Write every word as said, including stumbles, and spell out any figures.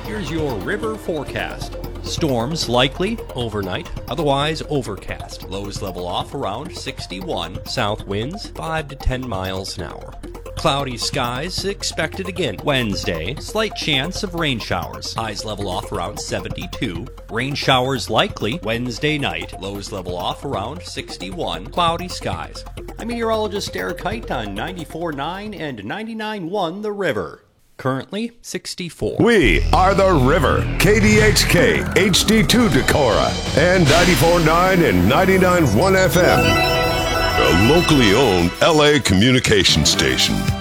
Here's your river forecast. Storms likely overnight, otherwise overcast. Lows level off around sixty-one. South winds five to ten miles an hour. Cloudy skies expected again Wednesday. Slight chance of rain showers. Highs level off around seventy-two. Rain showers likely Wednesday night. Lows level off around sixty-one. Cloudy skies. I'm meteorologist Eric Kite on ninety-four point nine and ninety-nine point one The River. Currently sixty-four. We are The River, K D H K, H D two Decorah, and ninety-four point nine and ninety-nine point one F M. A locally owned L A communication station.